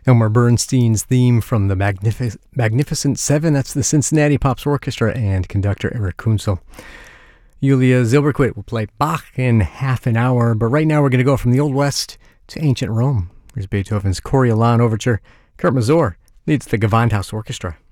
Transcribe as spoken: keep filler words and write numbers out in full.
Elmer Bernstein's theme from the Magnific- Magnificent Seven. That's the Cincinnati Pops Orchestra and conductor Eric Kunzel. Julia Zilberquit will play Bach in half an hour, but right now we're going to go from the Old West to ancient Rome. Here's Beethoven's Coriolan Overture. Kurt Mazur leads the Gewandhaus Orchestra.